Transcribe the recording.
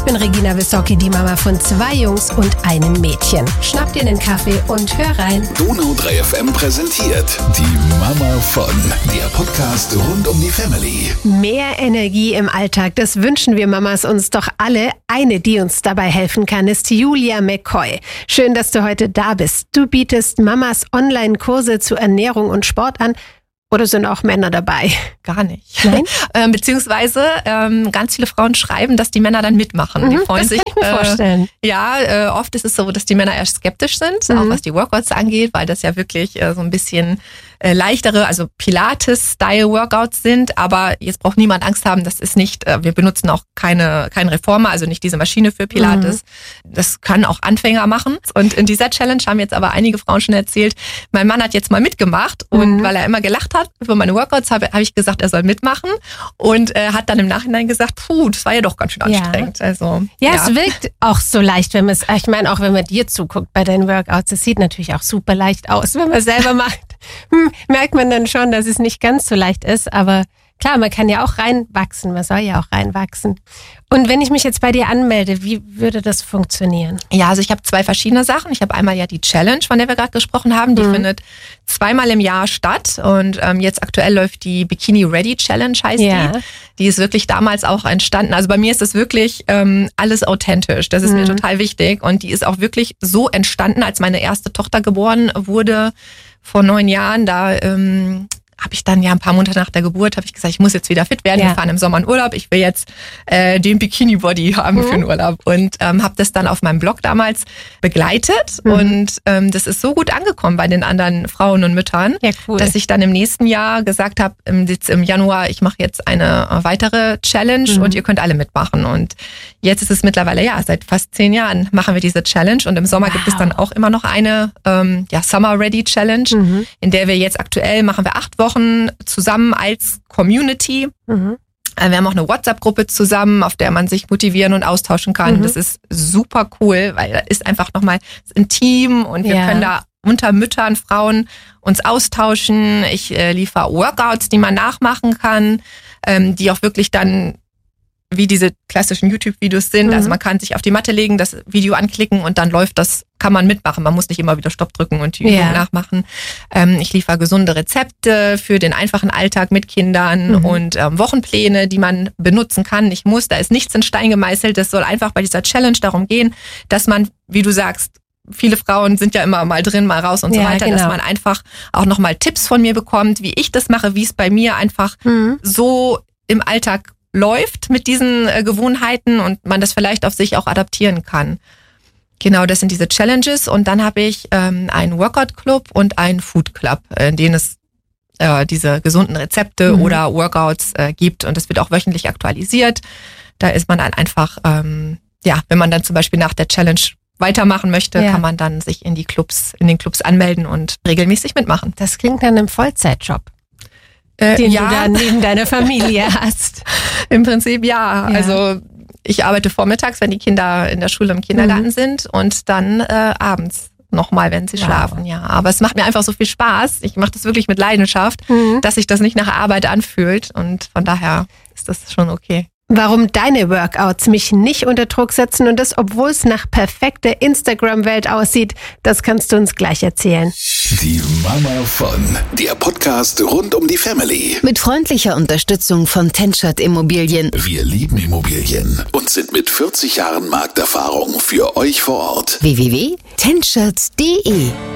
bin Regina Wissocki, die Mama von 2 Jungs und einem Mädchen. Schnapp dir einen Kaffee und hör rein. Donau 3 FM präsentiert die Mama von, der Podcast rund um die Family. Mehr Energie im Alltag, das wünschen wir Mamas uns doch alle. Eine, die uns dabei helfen kann, ist Julia McCoy. Schön, dass du heute da bist. Du bietest Mamas Online-Kurse zu Ernährung und Sport an. Oder sind auch Männer dabei? Gar nicht. Nein? Beziehungsweise ganz viele Frauen schreiben, dass die Männer dann mitmachen. Die freuen sich. Kann ich mir vorstellen. Ja, oft ist es so, dass die Männer erst skeptisch sind, auch was die Workouts angeht, weil das ja wirklich so ein bisschen leichtere, also Pilates-Style-Workouts sind. Aber jetzt braucht niemand Angst haben, das ist nicht, wir benutzen auch kein Reformer, also nicht diese Maschine für Pilates. Das können auch Anfänger machen. Und in dieser Challenge haben jetzt aber einige Frauen schon erzählt, mein Mann hat jetzt mal mitgemacht und weil er immer gelacht hat über meine Workouts, habe ich gesagt, er soll mitmachen und hat dann im Nachhinein gesagt, das war ja doch ganz schön anstrengend. Also, es wirkt auch so leicht, wenn man es, ich meine, auch wenn man dir zuguckt bei deinen Workouts, es sieht natürlich auch super leicht aus, wenn man es selber macht. Merkt man dann schon, dass es nicht ganz so leicht ist, aber klar, man kann ja auch reinwachsen, man soll ja auch reinwachsen. Und wenn ich mich jetzt bei dir anmelde, wie würde das funktionieren? Ja, also ich habe 2 verschiedene Sachen. Ich habe einmal ja die Challenge, von der wir gerade gesprochen haben, die findet 2-mal im Jahr statt und jetzt aktuell läuft die Bikini Ready Challenge, heißt die. Die ist wirklich damals auch entstanden. Also bei mir ist das wirklich alles authentisch, das ist mir total wichtig und die ist auch wirklich so entstanden, als meine erste Tochter geboren wurde vor 9 Jahren, da habe ich dann ein paar Monate nach der Geburt, habe ich gesagt, ich muss jetzt wieder fit werden. Wir fahren im Sommer in Urlaub. Ich will jetzt den Bikini-Body haben für den Urlaub. Und habe das dann auf meinem Blog damals begleitet. Und das ist so gut angekommen bei den anderen Frauen und Müttern, dass ich dann im nächsten Jahr gesagt habe, im Januar, ich mache jetzt eine weitere Challenge und ihr könnt alle mitmachen. Und jetzt ist es mittlerweile, seit fast 10 Jahren machen wir diese Challenge. Und im Sommer gibt es dann auch immer noch eine Summer Ready Challenge, in der wir jetzt aktuell machen wir 8 Wochen zusammen als Community. Wir haben auch eine WhatsApp-Gruppe zusammen, auf der man sich motivieren und austauschen kann. Das ist super cool, weil da ist einfach nochmal intim und wir können da unter Müttern, Frauen uns austauschen. Ich liefere Workouts, die man nachmachen kann, die auch wirklich dann wie diese klassischen YouTube-Videos sind. Also man kann sich auf die Matte legen, das Video anklicken und dann läuft das, kann man mitmachen. Man muss nicht immer wieder Stopp drücken und die Übung nachmachen. Ich liefere gesunde Rezepte für den einfachen Alltag mit Kindern und Wochenpläne, die man benutzen kann, nicht muss. Da ist nichts in Stein gemeißelt. Es soll einfach bei dieser Challenge darum gehen, dass man, wie du sagst, viele Frauen sind ja immer mal drin, mal raus und so weiter, dass man einfach auch nochmal Tipps von mir bekommt, wie ich das mache, wie es bei mir einfach so im Alltag läuft mit diesen Gewohnheiten und man das vielleicht auf sich auch adaptieren kann. Genau, das sind diese Challenges und dann habe ich einen Workout-Club und einen Food-Club, in denen es diese gesunden Rezepte oder Workouts gibt und das wird auch wöchentlich aktualisiert. Da ist man dann einfach, wenn man dann zum Beispiel nach der Challenge weitermachen möchte, kann man dann sich in den Clubs anmelden und regelmäßig mitmachen. Das klingt nach einem Vollzeitjob. Den du dann neben deiner Familie hast. Im Prinzip also ich arbeite vormittags, wenn die Kinder in der Schule im Kindergarten sind und dann abends nochmal, wenn sie schlafen. Ja, aber es macht mir einfach so viel Spaß. Ich mache das wirklich mit Leidenschaft, dass sich das nicht nach Arbeit anfühlt und von daher ist das schon okay. Warum deine Workouts mich nicht unter Druck setzen und das, obwohl es nach perfekter Instagram-Welt aussieht, das kannst du uns gleich erzählen. Die Mama von, der Podcast rund um die Family. Mit freundlicher Unterstützung von Tenschert Immobilien. Wir lieben Immobilien und sind mit 40 Jahren Markterfahrung für euch vor Ort. www.tenschert.de